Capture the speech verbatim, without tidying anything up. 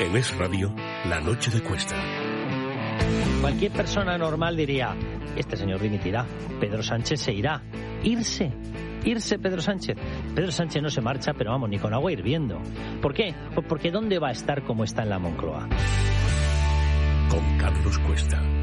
En Es Radio, La Noche de Cuesta. Cualquier persona normal diría, este señor dimitirá, Pedro Sánchez se irá. Irse, irse Pedro Sánchez. Pedro Sánchez no se marcha, pero vamos, ni con agua hirviendo. ¿Por qué? Pues porque ¿dónde va a estar como está en la Moncloa? Con Carlos Cuesta.